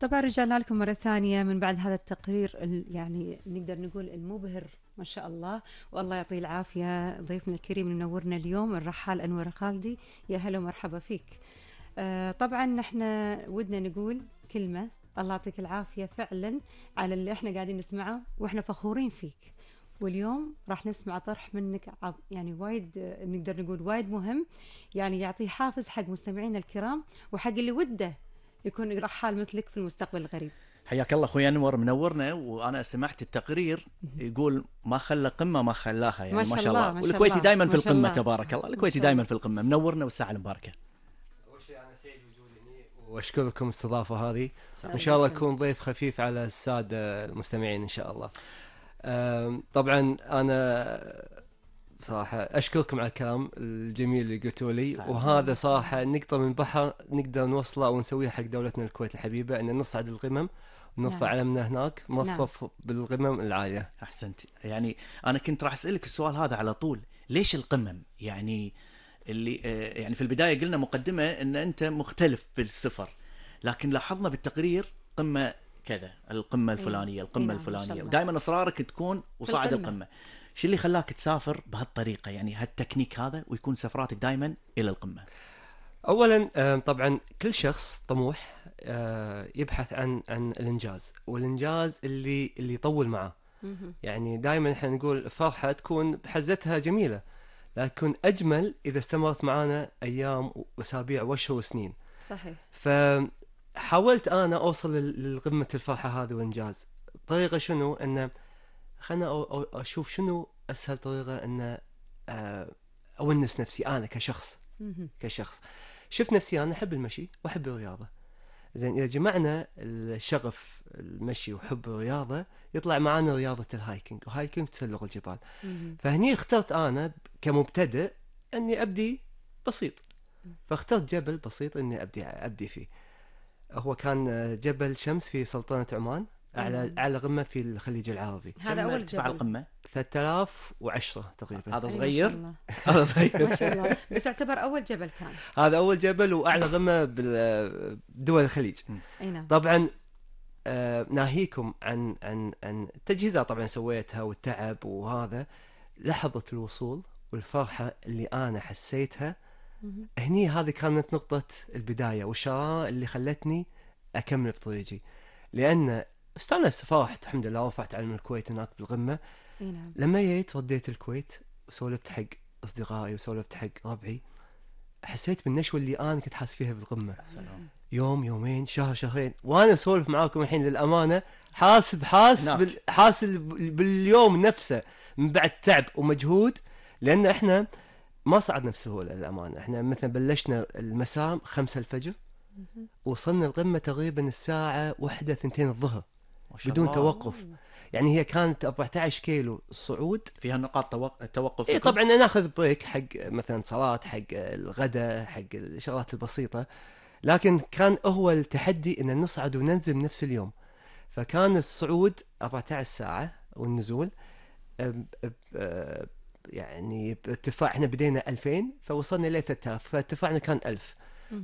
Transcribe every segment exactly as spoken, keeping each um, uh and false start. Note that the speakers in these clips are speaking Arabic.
طبعا رجعنا لكم مرة ثانية من بعد هذا التقرير يعني نقدر نقول المبهر ما شاء الله، والله يعطيه العافية ضيفنا الكريم اللي منورنا اليوم الرحال أنور خالدي. يا هلا ومرحبا فيك. آه طبعا نحن ودنا نقول كلمة الله يعطيك العافية فعلا على اللي احنا قاعدين نسمعه واحنا فخورين فيك. واليوم راح نسمع طرح منك يعني وايد نقدر نقول وايد مهم، يعني يعطي حافز حق مستمعينا الكرام وحق اللي وده يكون رحال مثلك في المستقبل القريب. حياك الله اخوي انور، منورنا. وانا سمعت التقرير يقول ما خلى قمه ما خلاها، يعني ما شاء, ما شاء الله, الله. والكويتي دائما في القمه، تبارك الله. الكويتي دائما في القمه، منورنا والساعه المباركه. اول شيء انا سعيد وجودي هنا واشكركم الاستضافه هذه، ان شاء الله اكون ضيف خفيف على الساده المستمعين ان شاء الله. طبعا انا صراحة أشكركم على الكلام الجميل اللي قلتوا لي، وهذا صراحة نقطة من بحر نقدر نوصله ونسويها حق دولتنا الكويت الحبيبة، أن نصعد القمم ونرفع نعم. علمنا هناك مرفف نعم. بالقمم العالية. أحسنتي. يعني أنا كنت راح أسألك السؤال هذا على طول، ليش القمم؟ يعني اللي يعني في البداية قلنا مقدمة أن أنت مختلف بالصفر، لكن لاحظنا بالتقرير قمة كذا، القمة الفلانية، القمة نعم. الفلانية، ودائما أصرارك تكون وصاعد القمة. شو اللي خلاك تسافر بهالطريقة، يعني هالتكنيك هذا، ويكون سفراتك دائما إلى القمة؟ أولا طبعا كل شخص طموح يبحث عن عن الإنجاز، والإنجاز اللي اللي يطول معه. يعني دائما احنا نقول فرحة تكون بحزتها جميلة، لكن أجمل إذا استمرت معنا أيام وأسابيع وأشهر وسنين. صحيح. فحاولت أنا أوصل للقمة الفرحة هذه وإنجاز. طريقة شنو؟ أنه خلنا أشوف شنو أسهل طريقة أن أونس نفسي أنا كشخص. كشخص شفت نفسي أنا أحب المشي وأحب الرياضة. زين، إذا جمعنا الشغف المشي وحب الرياضة يطلع معنا رياضة الهايكينج، وهايكينج تسلق الجبال. فهني اخترت أنا كمبتدئ أني أبدي بسيط، فاخترت جبل بسيط أني أبدي أبدي فيه. هو كان جبل شمس في سلطنة عمان، أعلى أعلى قمة في الخليج العربي. هذا أول ارتفاع القمة ثلاثة آلاف وعشرة تقريبا. هذا صغير. هذا صغير ما شاء الله، بس يعتبر أول جبل كان. هذا أول جبل وأعلى قمة بدول الخليج. طبعا آه ناهيكم عن عن عن التجهيزات طبعا سويتها والتعب وهذا، لحظة الوصول والفرحة اللي أنا حسيتها هني، هذه كانت نقطة البداية والشراء اللي خلتني أكمل بطريقي. لأن استانست فرحت الحمد لله، ورفعت علم الكويت هناك بالقمة. نعم. لما جيت رديت الكويت وسولفت حق أصدقائي وسولفت حق ربعي، حسيت بالنشوة اللي أنا كنت حاس فيها بالقمة. سلام. يوم يومين شهر شهرين وأنا أسولف معاكم الحين للأمانة حاسب حاس بال... حاس باليوم نفسه من بعد تعب ومجهود، لأن إحنا ما صعدنا بسهولة للأمانة. إحنا مثلا بلشنا المساء خمسة الفجر، وصلنا القمة تقريبا الساعة واحدة ثنتين الظهر بدون الله. توقف. يعني هي كانت أربعة عشر كيلو الصعود، فيها نقاط توقف. إيه طبعا ناخذ بريك حق مثلا صلاة، حق الغداء، حق الشغلات البسيطة، لكن كان هو التحدي إن نصعد وننزل نفس اليوم. فكان الصعود أربعة عشر ساعة والنزول أب أب يعني بارتفاع احنا بدينا ألفين فوصلنا إلى ثلاثة آلاف، فارتفاعنا كان ألف.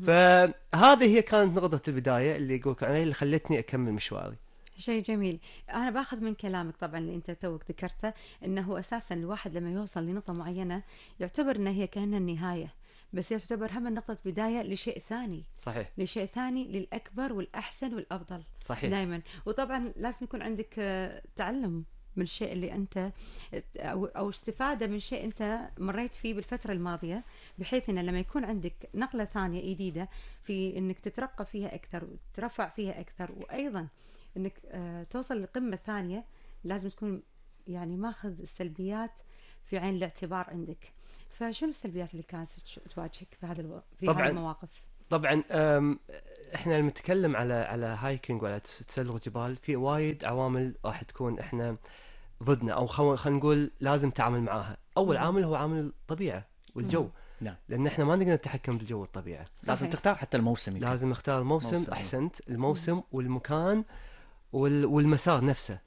فهذه هي كانت نقطة البداية اللي يقولك عليها اللي خلتني أكمل مشواري. شيء جميل. أنا باخذ من كلامك طبعا اللي أنت توك ذكرته، إنه أساسا الواحد لما يوصل لنقطة معينة يعتبر إنها هي كأنها النهاية، بس هي تعتبر هم نقطة بداية لشيء ثاني. صحيح. لشيء ثاني للأكبر والأحسن والأفضل. صحيح. دائما. وطبعا لازم يكون عندك تعلم من الشيء اللي أنت أو, أو استفادة من شيء أنت مريت فيه بالفترة الماضية، بحيث إن لما يكون عندك نقلة ثانية جديدة في إنك تترقى فيها أكثر وترفع فيها أكثر، وأيضا إنك آه توصل لقمة ثانية، لازم تكون يعني ماخذ السلبيات في عين الاعتبار عندك. فشنو السلبيات اللي كانت تواجهك في هذا الو... في هذه المواقف؟ طبعا احنا لما نتكلم على على هايكينج ولا تسلق جبال، في وايد عوامل راح تكون احنا ضدنا، او خلينا نقول لازم تعامل معاها. اول مم. عامل هو عامل الطبيعه والجو. نعم. لان احنا ما نقدر نتحكم بالجو والطبيعه. لازم تختار حتى الموسم. يمكن. لازم اختار الموسم. موسم. احسنت. الموسم مم. والمكان وال... والمسار نفسه.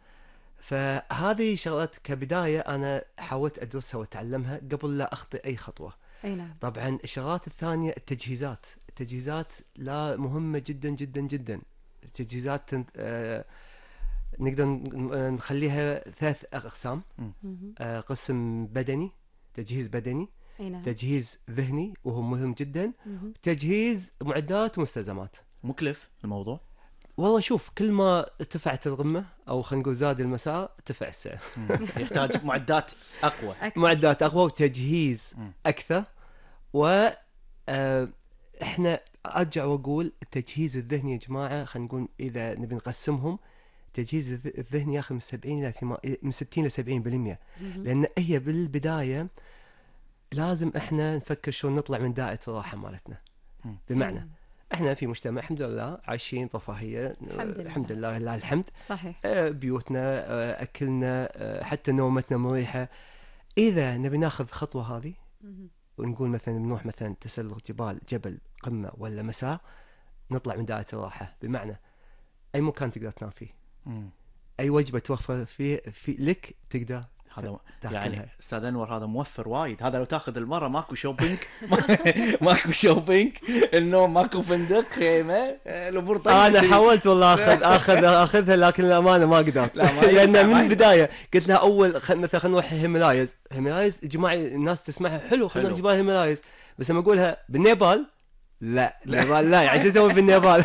فهذه شغلات كبدايه انا حاولت ادرسها واتعلمها قبل لا اخطئ اي خطوه. أي نعم. طبعا الشغلات الثانيه التجهيزات التجهيزات لا مهمه جدا جدا جدا. تجهيزات تن- آه، نقدر ن- نخليها ثلاث اقسام. مهم. آه، قسم بدني، تجهيز بدني، اي نعم. تجهيز ذهني وهو مهم جدا، مهم. تجهيز معدات ومستلزمات. مكلف الموضوع. والله شوف، كل ما ارتفعت القمه او خلينا نقول زاد المسار ارتفع السعر. مم. يحتاج معدات اقوى. أكثر. معدات اقوى وتجهيز مم. اكثر. و آه، احنا ارجع واقول التجهيز الذهني يا جماعه، خلينا نقول اذا نبي نقسمهم، التجهيز الذ- الذهني ياخذ من سبعين الى ثما- من ستين الى سبعين بالمئة، مهم. لان هي بالبدايه لازم احنا نفكر شلون نطلع من دائره الراحه مالتنا. مم. بمعنى مم. احنا في مجتمع الحمد لله عايشين برفاهيه، الحمد لله. الحمد لله لله الحمد. صحيح. آه، بيوتنا، آه، اكلنا، آه، حتى نومتنا مريحه. اذا نبي ناخذ خطوه هذه مهم. ونقول مثلا بنروح مثلا تسلق جبال، جبل، قمه ولا مسار، نطلع من دائره الراحه. بمعنى اي مكان تقدر تنام فيه، مم. اي وجبه توفر فيه في لك تقدر هذا تاكلها. يعني استاذ انور هذا موفر وايد. هذا لو تاخذ المره ماكو شوبينج ماكو شوبينج، النوم ماكو، فندق، خيمه، الامور طيبه. انا حاولت والله اخذ اخذ اخذها، لكن الامانه ما قدرت. لا، ما ينفع، لان ما من ينفع. البدايه قلت لها اول خل... مثلا خلينا نروح هيمالايز. هيمالايز يا جماعه الناس تسمعها حلو، خلينا حلو. نروح جبال هيمالايز، بس لما اقولها بالنيبال، لا نيبال لا، يعني شو اسوي بالنيبال؟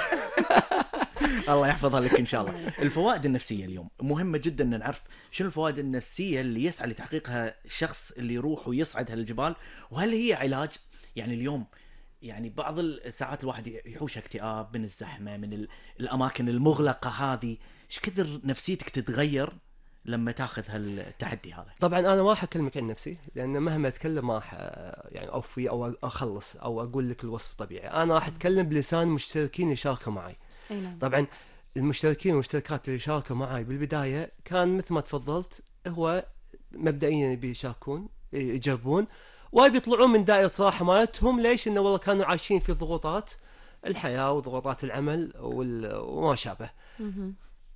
الله يحفظها لك ان شاء الله. الفوائد النفسيه اليوم مهمه جدا ان نعرف شنو الفوائد النفسيه اللي يسعى لتحقيقها الشخص اللي يروح ويصعد هالجبال، وهل هي علاج؟ يعني اليوم يعني بعض الساعات الواحد يحوش اكتئاب من الزحمه، من ال- الاماكن المغلقه هذه. ايش كثر نفسيتك تتغير لما تاخذ هالتحدي هذا؟ طبعا انا ما راح اكلمك عن نفسي، لان مهما اتكلم ما راح يعني اوفي او اخلص او اقول لك الوصف طبيعي. انا راح اتكلم بلسان المشتركين اللي شاركوا معي. اي نعم. طبعا المشتركين والمشتركات اللي شاركوا معي بالبدايه كان مثل ما تفضلت، هو مبدئيا يبي يشاركون يجربون ويبي يطلعون من دائره الراحه مالتهم. ليش؟ انه والله كانوا عايشين في ضغوطات الحياه وضغوطات العمل وال- وما شابه. مهم.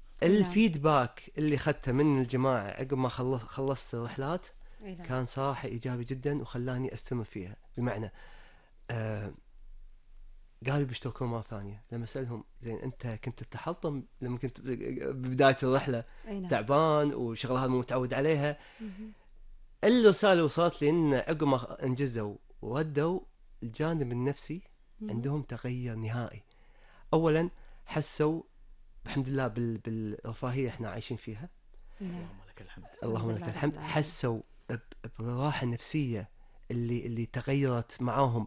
الفيدباك اللي اخذته من الجماعه عقب ما خلص خلصت الرحلات أي نعم. كان صراحه ايجابي جدا وخلاني استمر فيها. بمعنى آه قالوا بيشتركون مره ثانيه. لما اسالهم زين انت كنت تحطم لما كنت ببدايه الرحله أي نعم. تعبان وشغله هذا مو متعود عليها، مهم. الرساله وصلت لي ان عقب ما انجزوا وردوا الجانب النفسي مهم. عندهم تغير نهائي. اولا حسوا الحمد لله بال... بالرفاهيه احنا عايشين فيها، أي نعم. اللهم لك الحمد. اللهم لك لله الحمد. رب العالمين. حسوا ب- بالراحه النفسيه اللي اللي تغيرت معاهم.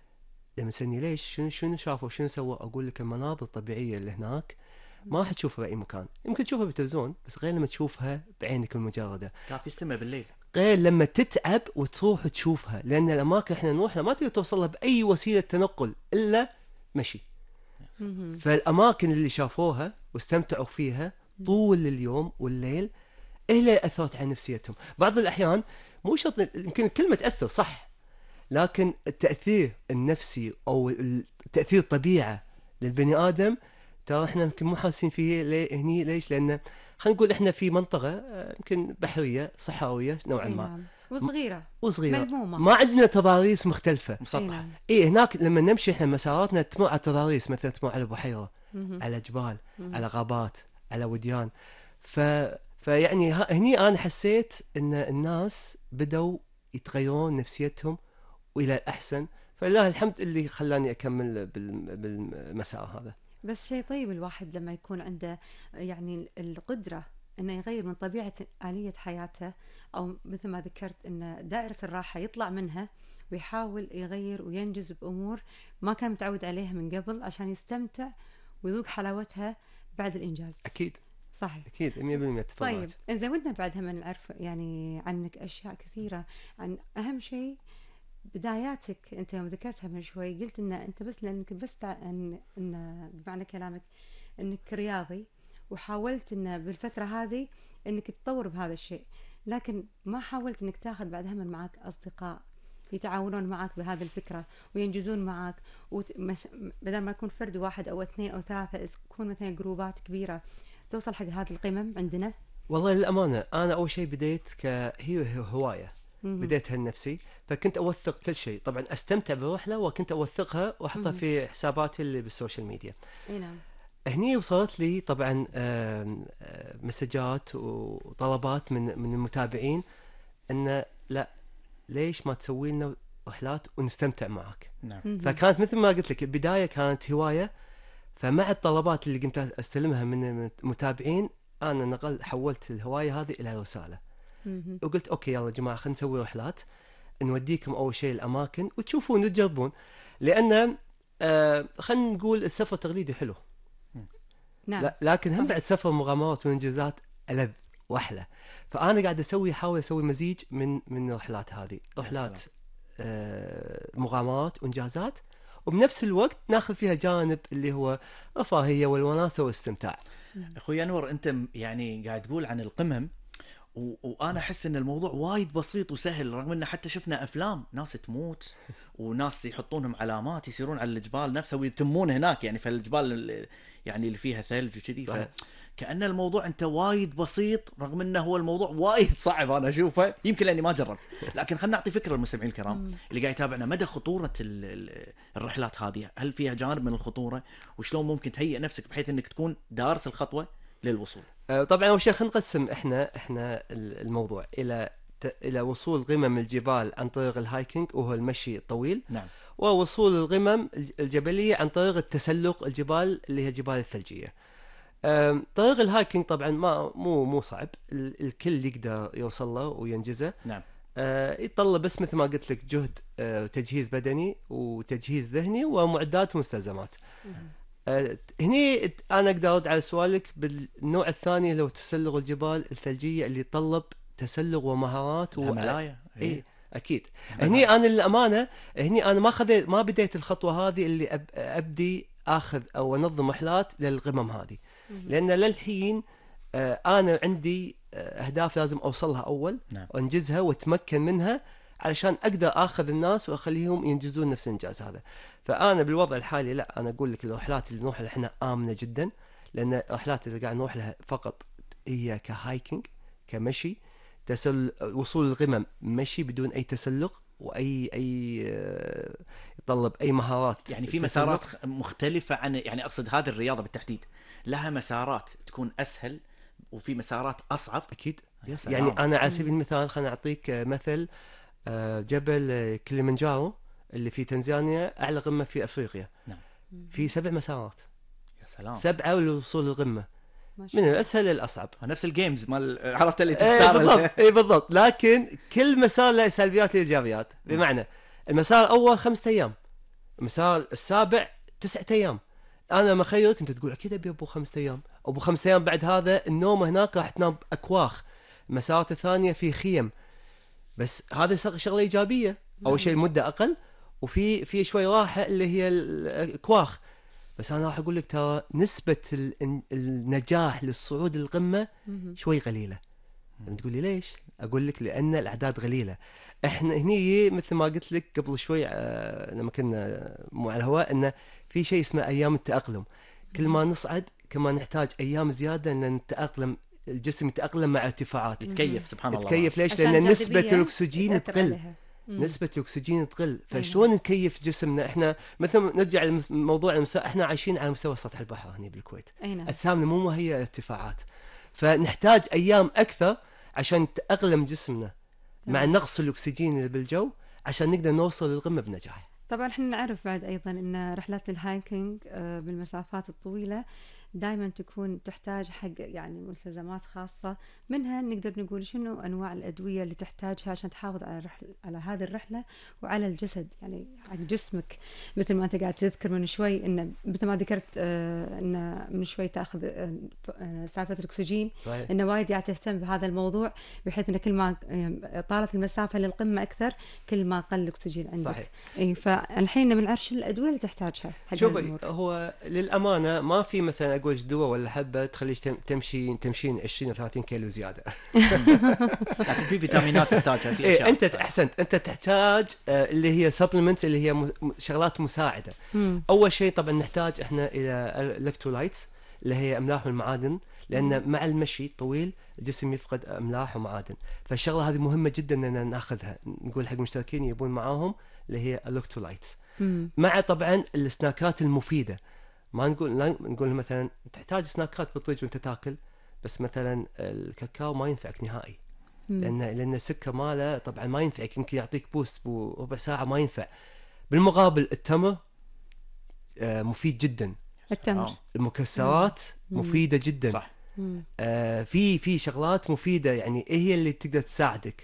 لما سألني ليش، شنو شنو شافوا، شنو سووا، اقول لك المناظر الطبيعيه اللي هناك ما راح تشوفها باي مكان. يمكن تشوفها بالتلفزيون بس غير لما تشوفها بعينك المجرده، كان في السماء بالليل. غير لما تتعب وتروح تشوفها. لان الاماكن احنا نروحها ما تقدر توصلها باي وسيله تنقل الا مشي. مهم. فالاماكن اللي شافوها واستمتعوا فيها طول اليوم والليل هي اثرت على نفسيتهم. بعض الاحيان مو شرط، يمكن الكلمه تاثر صح، لكن التاثير النفسي او التاثير الطبيعه للبني ادم ترى احنا يمكن مو حاسين فيه ليه هني. ليش؟ لان خلينا نقول احنا في منطقه آه، يمكن بحريه صحراويه نوعا أي ما نعم. وصغيرة وصغيره، ملمومة. ما عندنا تضاريس مختلفه. أي مسطح. نعم. ايه هناك لما نمشي احنا مساراتنا تمر على تضاريس، مثلا تمر على بحيره، مهم. على جبال، مهم. على غابات، على وديان. ف فيعني ه- هني انا حسيت ان الناس بدوا يتغيرون نفسيتهم والى الاحسن. فلله الحمد اللي خلاني اكمل بال- بالمسار هذا. بس شيء طيب الواحد لما يكون عنده يعني القدرة انه يغير من طبيعة آلية حياته، او مثل ما ذكرت ان دائرة الراحة يطلع منها ويحاول يغير وينجز بأمور ما كان متعود عليها من قبل عشان يستمتع ويذوق حلاوتها بعد الإنجاز. اكيد صحيح. اكيد مية بالمية تفضل. طيب إذا ودنا بعد هم نعرف يعني عنك أشياء كثيرة، عن أهم شيء بداياتك. أنت يوم ذكرتها من شوي قلت إن أنت بس لأنك بس تع... إن... إن بمعنى كلامك إنك رياضي وحاولت إن بالفترة هذه إنك تتطور بهذا الشيء، لكن ما حاولت إنك تاخذ بعد هم معك أصدقاء يتعاونون معك بهذه الفكرة وينجزون معك، وت... مش... بدل ما يكون فرد واحد أو اثنين أو ثلاثة، تكون مثلا جروبات كبيرة توصل حق هذه القمم عندنا. والله للامانه انا اول شيء بديت كهي هوايه، مهم. بديتها لنفسي، فكنت اوثق كل شيء. طبعا استمتع بالرحله وكنت اوثقها واحطها مهم. في حساباتي اللي بالسوشيال ميديا. اي نعم. هني وصلت لي طبعا آم، آه، مسجات وطلبات من من المتابعين انه لا، ليش ما تسوي لنا رحلات ونستمتع معك. نعم. مهم. فكانت مثل ما قلت لك البدايه كانت هوايه، فمع الطلبات اللي قمت استلمها من المتابعين انا نقل حولت الهوايه هذه الى رساله. مهم. وقلت اوكي يلا يا جماعه خلينا نسوي رحلات، نوديكم اول شيء الاماكن وتشوفون وتجربون، لان آه خلينا نقول السفر التقليدي حلو، نعم. لا لكن هم صح. بعد سفر مغامرات وانجازات ألذ واحلى. فانا قاعد اسوي احاول اسوي مزيج من من الرحلات هذه، رحلات آه مغامرات وانجازات، وبنفس الوقت ناخذ فيها جانب اللي هو رفاهيه والوناسه والاستمتاع. اخوي انور، انت م- يعني قاعد تقول عن القمم، و... وانا احس ان الموضوع وايد بسيط وسهل، رغم ان حتى شفنا افلام ناس تموت وناس يحطونهم علامات يسيرون على الجبال نفسها ويتمون هناك، يعني في الجبال اللي يعني اللي فيها ثلج وكذي. صحيح. فكأن الموضوع انت وايد بسيط، رغم انه هو الموضوع وايد صعب انا اشوفه، يمكن لاني ما جربت. لكن خلينا نعطي فكره للمستمعين الكرام اللي قاعد يتابعنا مدى خطوره ال... ال- الرحلات هذه. هل فيها جانب من الخطوره؟ وشلون ممكن تهيئ نفسك بحيث انك تكون دارس الخطوه للوصول؟ آه، طبعا اول شيء خلينا نقسم احنا احنا ال- الموضوع الى ت- الى وصول قمم الجبال عن طريق الهايكينج وهو المشي الطويل، نعم. ووصول القمم الج- الجبليه عن طريق التسلق الجبال اللي هي الجبال الثلجيه. آم، طريق الهايكينج طبعا ما مو مو صعب، ال- الكل يقدر يوصل له وينجزه. نعم. آه، يتطلب بس مثل ما قلت لك جهد، آه، وتجهيز بدني وتجهيز ذهني ومعدات ومستلزمات. آه، هني ت- انا اقدر ارد على سؤالك بالنوع الثاني اللي هو تسلق الجبال الثلجيه اللي يتطلب تسلق ومهارات و... الهيمالايا. اي اكيد. هني انا للامانه هني انا ما خذيت ما بديت الخطوه هذه اللي أب... ابدي اخذ او انظم رحلات للقمم هذه، لان للحين آه، انا عندي آه، اهداف لازم اوصلها اول، نعم. وانجزها واتمكن منها علشان اقدر اخذ الناس واخليهم ينجزون نفس الانجاز هذا. فانا بالوضع الحالي لا، انا اقول لك الرحلات اللي نروح لها احنا امنه جدا، لان الرحلات اللي قاعد نروح لها فقط هي كهايكينج، كمشي، تسل وصول القمم مشي بدون اي تسلق واي اي آه، يتطلب اي مهارات. يعني في تسلق. مسارات خ- مختلفة عن، يعني أقصد هذه الرياضة بالتحديد لها مسارات تكون أسهل وفي مسارات أصعب. اكيد. يا سلام. يعني انا على سبيل المثال خليني اعطيك آه، مثل آه، جبل آه، كليمنجارو اللي في تنزانيا، اعلى قمه في افريقيا. نعم. في سبع مسارات، يا سلام. سبعه للوصول للقمه، ما شاء من الله. الاسهل للاصعب. نفس الجيمز مال عرفت اللي اي تختار ال- بالضبط، اي بالضبط. لكن كل مسار له سلبيات وايجابيات. بمعنى المسار الاول خمسة ايام، المسار السابع تسعة ايام. انا لما اخيرك انت تقول اكيد ابي ابو خمسة ايام، ابو خمسة ايام بعد هذا النوم هناك راح تنام اكواخ. المسارات الثانيه في خيم، بس هذا شغ- شغله ايجابيه. اول شيء المده اقل، وفي في شوي راحه اللي هي الاكواخ. بس انا راح اقول لك ترى نسبه ال- النجاح للصعود للقمه مهم. شوي قليله. لما تقول لي ليش؟ اقول لك لان الاعداد قليله. احنا هني مثل ما قلت لك قبل شوي آه، لما كنا مو على الهواء، انه في شيء اسمه ايام التاقلم. كل ما نصعد كما نحتاج ايام زياده ان نتاقلم، الجسم يتاقلم مع ارتفاعات. يتكيف. سبحان الله. يتكيف ليش؟ عشان لان نسبه الجاذبية الاكسجين يأثر تقل. عليها. مم. نسبة الأكسجين تقل، فشلون نكيف جسمنا؟ إحنا مثلا نرجع لموضوع المسا... إحنا عايشين على مستوى سطح البحر هنا بالكويت، أي نعم. أجسامنا مو مهيئة للارتفاعات، فنحتاج أيام أكثر عشان تأقلم جسمنا مع تمام. نقص الأكسجين اللي بالجو عشان نقدر نوصل للقمة بنجاح. طبعا احنا نعرف بعد ايضا ان رحلات الهايكينج آه، بالمسافات الطويله دائما تكون تحتاج حق يعني ملتزمات خاصه، منها نقدر نقول شنو انواع الادويه اللي تحتاجها عشان تحافظ على رحل على هذه الرحله وعلى الجسد، يعني حق جسمك. مثل ما انت قاعد تذكر من شوي ان مثل ما ذكرت آه، ان من شوي تاخذ آه، آه، سالفه الاكسجين، صحيح. انه وايد قاعد تهتم بهذا الموضوع، بحيث ان كل ما آه، طالت المسافه للقمه اكثر كل ما قل الاكسجين عندك. صحيح. اي فالحين بنعرش الادويه اللي تحتاجها حق شوفي، هالأمور. هو للأمانة ما في مثلا أقول دواء ولا حبة تخليك تم- تمشي تمشين عشرين أو ثلاثين كيلو زيادة. لكن في فيتامينات تحتاجها، في إيه أشياء. أنت أحسنت، أنت تحتاج آه، اللي هي سبلمنت اللي هي م- م- شغلات مساعدة. مم. اول شيء طبعا نحتاج احنا الى الكترولايتس اللي هي املاح والمعادن، لان مع المشي الطويل الجسم يفقد املاح ومعادن، فالشغله هذه مهمه جدا اننا ناخذها. نقول حق المشتركين يبون معاهم اللي هي الكترولايتس، مم. مع طبعا السناكات المفيده. ما نقول لا نقول مثلا تحتاج سناكات بالطريق وانت تاكل، بس مثلا الكاكاو ما ينفعك نهائي، لان لان السكر ماله طبعا ما ينفعك، يمكن يعطيك بوست بربع ساعه ما ينفع. بالمقابل التمر آه مفيد جدا، التمر المكسرات مم. مفيده جدا، صح. آه في في شغلات مفيده يعني هي اللي تقدر تساعدك.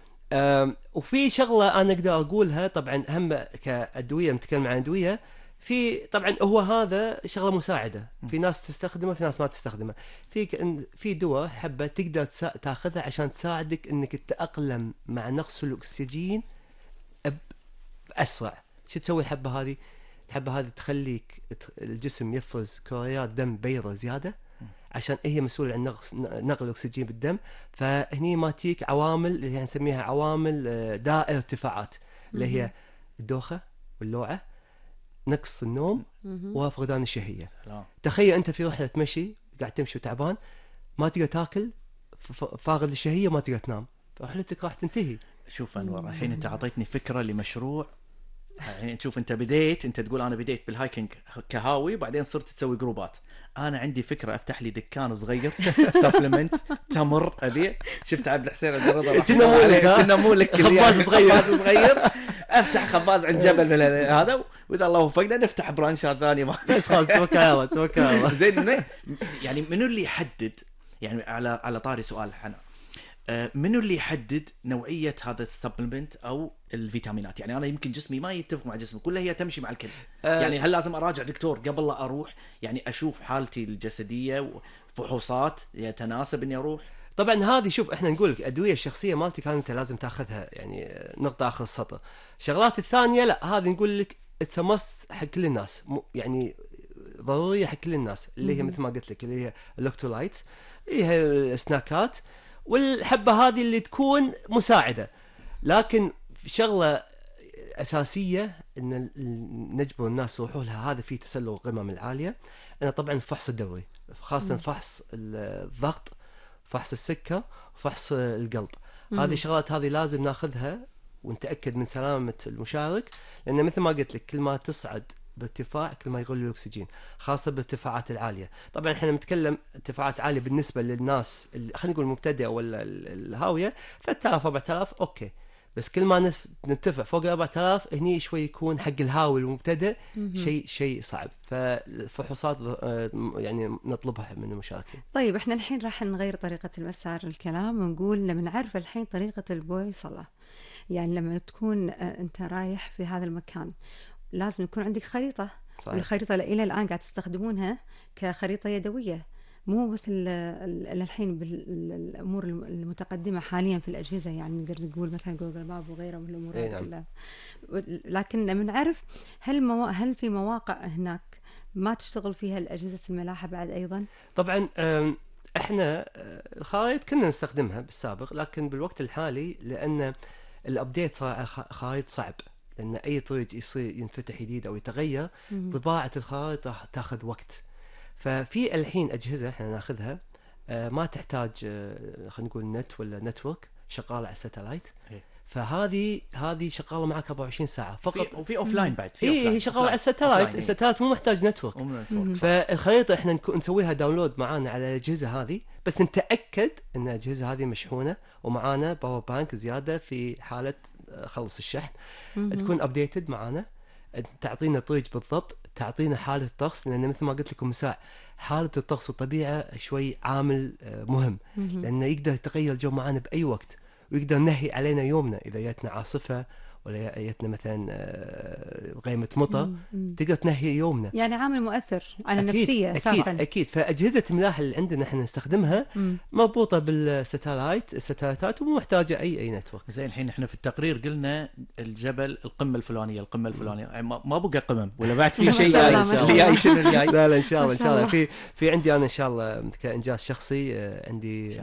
آه وفي شغله انا اقدر اقولها طبعا هم كادويه، نتكلم عن ادويه، في طبعا هو هذا شغله مساعده، في ناس تستخدمه في ناس ما تستخدمه. في ك- في دواء حبه تقدر تسا- تاخذها عشان تساعدك انك تتاقلم مع نقص الاكسجين أب- باسرع. شو تسوي الحبه هذه؟ الحبه هذه تخليك ت- الجسم يفرز كريات دم بيضة زياده، عشان هي مسؤولة عن نقص نقل الأكسجين بالدم. فهني ما تيك عوامل اللي هي نسميها عوامل آه، دائرة ارتفاعات، اللي هي الدوخة واللوعة، نقص النوم، وفقدان الشهية. سلام. تخيل أنت في رحلة مشي قاعد تمشي وتعبان، ما تقدر تاكل، ف- ف- فاقد الشهية، ما تقدر تنام، فرحلتك راح تنتهي. شوف انور، الحين انت اعطيتني فكره لمشروع. يعني شوف انت بديت، انت تقول انا بديت بالهايكنج كهاوي وبعدين صرت تسوي جروبات. انا عندي فكره افتح لي دكان صغير سبلمنت تمر ابيع. شفت عبد الحسين عبد الرضا راح كنا مولك، ها؟ كنا مولك خباز صغير. خباز صغير افتح خباز عند جبل من هذا، واذا الله وفقنا نفتح برانشات ثانيه. بس خلاص توكل على الله، توكل على الله. زين. من- يعني منو اللي يحدد، يعني على على طاري سؤال حنا، آه، منو اللي يحدد نوعيه هذا السبلمنت او الفيتامينات؟ يعني انا يمكن جسمي ما يتفق مع جسمي، كلها هي تمشي مع الكل. آه. يعني هل لازم اراجع دكتور قبل لا اروح؟ يعني اشوف حالتي الجسديه وفحوصات يتناسب اني اروح. طبعا هذه شوف احنا نقول لك الادويه الشخصيه مالتك هذه انت لازم تاخذها، يعني نقطه اخر السطر. شغلات الثانيه لا، هذه نقول لك اتس ماست حق كل الناس، يعني ضروريه حق كل الناس، اللي هي مثل ما قلت لك اللي هي الالكترولايتس، اللي هي السناكات، والحبه هذه اللي تكون مساعده. لكن شغله اساسيه ان ال- نجبر الناس يروحوا لها، هذا فيه تسلل القمم العاليه، انا طبعا الفحص الدوري، خاصه فحص الضغط، فحص السكر، وفحص القلب. هذه شغلات هذه لازم ناخذها ونتاكد من سلامه المشارك، لان مثل ما قلت لك كل ما تصعد بارتفاع كل ما يقل الاكسجين، خاصه بالارتفاعات العاليه. طبعا احنا نتكلم ارتفاعات عاليه بالنسبه للناس اللي خلينا نقول المبتدئه ولا ال- الهاويه ثلاثة آلاف أربعة آلاف اوكي، بس كل ما نف- نرتفع فوق أربعة آلاف هني شوي يكون حق الهاوي المبتدئ شيء شيء صعب. فالفحوصات آه، يعني نطلبها من المشاركين. طيب احنا الحين راح نغير طريقة المسار الكلام ونقول لما نعرف الحين طريقة البويصلة، يعني لما تكون آه، انت رايح في هذا المكان لازم يكون عندك خريطة. صحيح. والخريطة إلى الآن قاعد تستخدمونها كخريطة يدوية، مو مثل ال- ال- الحين بالأمور المتقدمة حاليا في الأجهزة، يعني نقدر نقول مثلا جوجل ماب وغيرها من الأمور إيه هذه نعم. كلها. لكن لما نعرف هل مو... هل في مواقع هناك ما تشتغل فيها الأجهزة الملاحة بعد أيضا؟ طبعا آم، احنا آه، الخرائط كنا نستخدمها بالسابق، لكن بالوقت الحالي لان الابديت صار على الخ- خرائط صعب، لان اي طريق يصير ينفتح جديد او يتغير طباعه الخرائط راح تاخذ وقت. ففي الحين اجهزه احنا ناخذها آه، ما تحتاج آه، خلينا نقول نت ولا نتورك، شغاله على الساتلايت. إيه. فهذه هذه شغاله معك أربعة وعشرين ساعه فقط. في وفي اوف لاين بعد، في اي offline. هي شغاله على offline. الساتلايت، offline، إيه. الساتلايت مو محتاج نتورك. أم نتورك. فالخريطة احنا نكو- نسويها داونلود معانا على الأجهزة هذه، بس نتأكد ان الأجهزة هذه مشحونة ومعانا باور بانك زيادة في حالة آه، خلص الشحن، تكون ابديتد معانا، تعطينا طريق بالضبط، تعطينا حالة الطقس، لأن مثل ما قلت لكم مساء حالة الطقس والطبيعة شوي عامل آه، مهم، لأنه يقدر يتغير الجو معانا بأي وقت، ويقدر نهي علينا يومنا إذا جاتنا عاصفة ولا جاتنا مثلا آه، غيمة مطر، تقدر تنهي يومنا. يعني عامل مؤثر على أكيد النفسية أكيد أساسا. أكيد. فأجهزة الملاحة اللي عندنا احنا نستخدمها مربوطة بالستلايت، الستلايتات، ومو محتاجة أي أي نتورك. زين. الحين احنا في التقرير قلنا الجبل القمه الفلانيه القمه الفلانيه، يعني ما ما بقى قمم ولا بعد في ما شيء شاء جاي؟ الله، ما شاء اللي جاي الله. شنو اللي جاي؟ لا لا إن شاء الله ما إن شاء شاء الله الله. في في عندي أنا إن شاء الله كإنجاز شخصي، آه، عندي